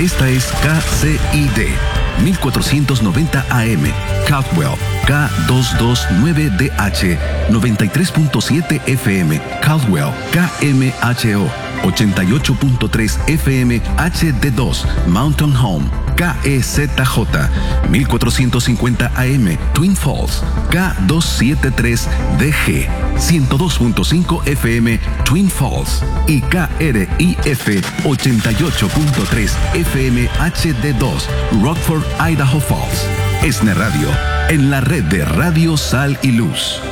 Esta es KCID 1490 AM, Caldwell, K229DH, 93.7 FM, Caldwell, KMHO, 88.3 FM, HD2, Mountain Home, KEZJ, 1450 AM, Twin Falls, K273DG, 102.5 FM, Twin Falls, y KRIF, 88.3 FM, HD2, Rockford, Idaho Falls. ESNE Radio, en la red de Radio Sal y Luz.